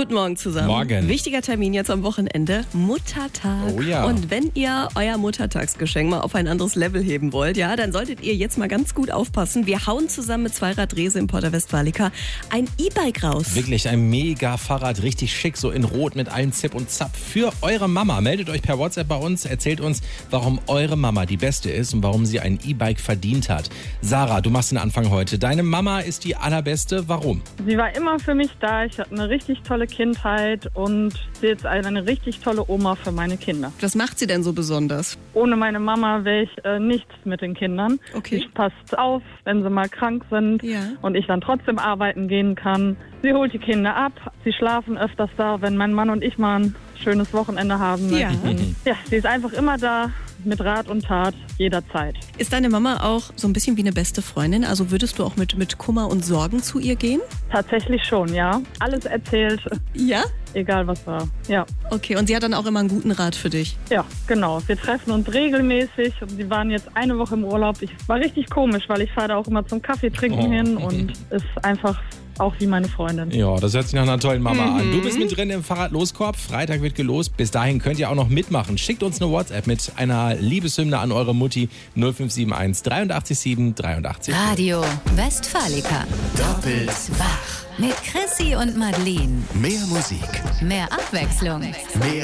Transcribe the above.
Guten Morgen zusammen. Morgen. Wichtiger Termin jetzt am Wochenende, Muttertag. Oh ja. Und wenn ihr euer Muttertagsgeschenk mal auf ein anderes Level heben wollt, ja, dann solltet ihr jetzt mal ganz gut aufpassen. Wir hauen zusammen mit Zweirad Rese im Porta Westfalica ein E-Bike raus. Wirklich ein mega Fahrrad, richtig schick, so in Rot mit allen Zip und Zap für eure Mama. Meldet euch per WhatsApp bei uns, erzählt uns, warum eure Mama die Beste ist und warum sie ein E-Bike verdient hat. Sarah, du machst den Anfang heute. Deine Mama ist die allerbeste. Warum? Sie war immer für mich da. Ich hatte eine richtig tolle Kindheit und sie ist eine richtig tolle Oma für meine Kinder. Was macht sie denn so besonders? Ohne meine Mama wäre ich nichts mit den Kindern. Okay. Sie passt auf, wenn sie mal krank sind Ja. und ich dann trotzdem arbeiten gehen kann. Sie holt die Kinder ab. Sie schlafen öfters da, wenn mein Mann und ich mal ein schönes Wochenende haben Ja. möchten. Ja, sie ist einfach immer da mit Rat und Tat jederzeit. Ist deine Mama auch so ein bisschen wie eine beste Freundin? Also würdest du auch mit Kummer und Sorgen zu ihr gehen? Tatsächlich schon, ja. Alles erzählt, Ja? egal was war. Ja. Okay, und sie hat dann auch immer einen guten Rat für dich. Ja, genau. Wir treffen uns regelmäßig und sie waren jetzt eine Woche im Urlaub. War richtig komisch, weil ich fahre da auch immer zum Kaffee trinken hin und ist einfach auch wie meine Freundin. Ja, das hört sich nach einer tollen Mama an. Du bist mit drin im Fahrradloskorb. Freitag wird gelost. Bis dahin könnt ihr auch noch mitmachen. Schickt uns eine WhatsApp mit einer Liebeshymne an eure Mutti 0571 83 7 83. Radio Westfalica. Doppelt Wach. Mit Chrissy und Madeleine. mehr Musik, Mehr Abwechslung. mehr